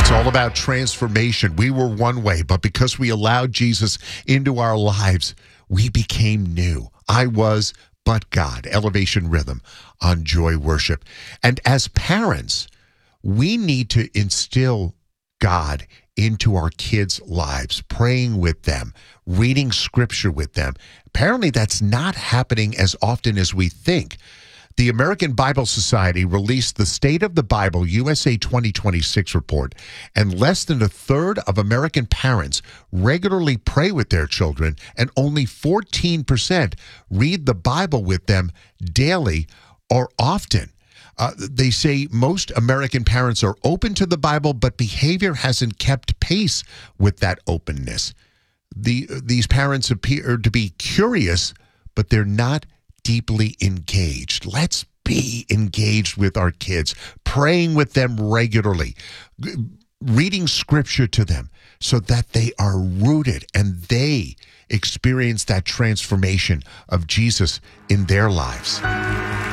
It's all about transformation. We were one way, but because we allowed Jesus into our lives, we became new. I was, but God. Elevation Rhythm on Joy Worship. And as parents, we need to instill God into our kids' lives, praying with them, reading scripture with them. Apparently, that's not happening as often as we think. The American Bible Society released the State of the Bible USA 2026 report, and less than a third of American parents regularly pray with their children, and only 14% read the Bible with them daily or often. They say most American parents are open to the Bible, but behavior hasn't kept pace with that openness. These parents appear to be curious, but they're not deeply engaged. Let's be engaged with our kids, praying with them regularly, reading scripture to them so that they are rooted and they experience that transformation of Jesus in their lives.